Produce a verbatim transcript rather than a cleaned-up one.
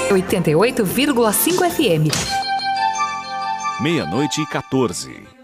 oitenta e oito vírgula cinco F M. Meia-noite e quatorze.